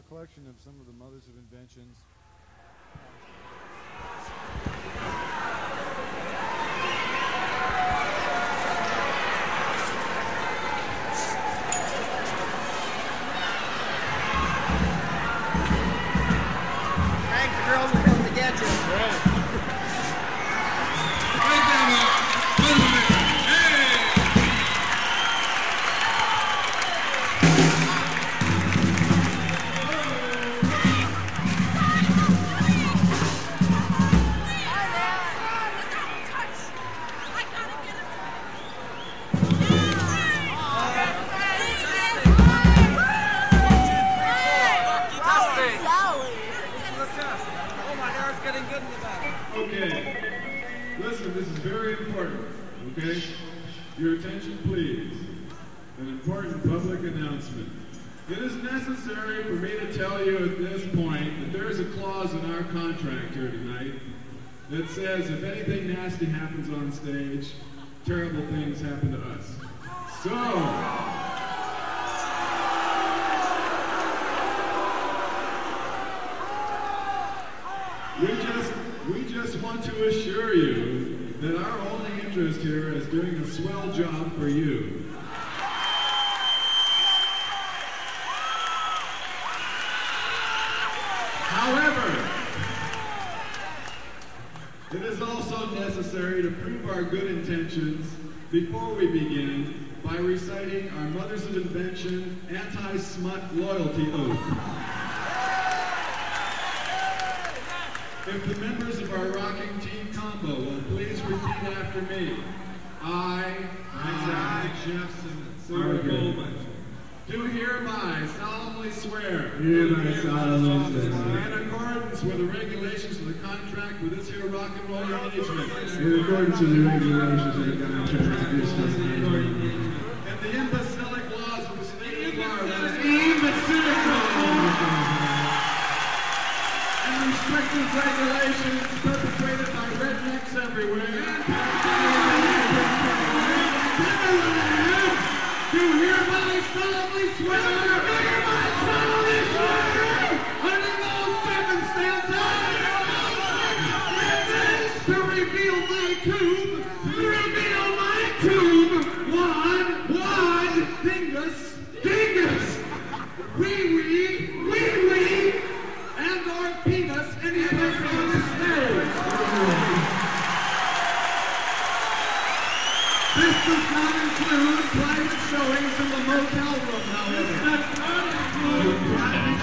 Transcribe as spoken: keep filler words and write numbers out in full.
collection of some of the mothers of inventions. Thank the girls who come to get you. Right. Okay, listen, this is very important, okay? Your attention, please. An important public announcement. It is necessary for me to tell you at this point that there is a clause in our contract here tonight that says if anything nasty happens on stage, terrible things happen to us. So, we just, we just want to assure you that our only interest here is doing a swell job for you. However, it is also necessary to prove our good intentions before we begin by reciting our Mothers of Invention anti-smut loyalty oath. If the members of our rocking team combo will please repeat after me. I, I, Jeff Simmons, do hereby solemnly swear, hereby solemnly swear, in accordance with the regulations of the contract with this here rock and roll engagement, in accordance with the regulations of the contract with this here and the imbecilic laws of the state of Florida, imbecilic and restrictive regulations perpetrated by rednecks everywhere. Do hereby solemnly swear, do hereby solemnly swear, under no circumstances, to reveal my tomb, to reveal my tomb, one, one, dingus, dingus, we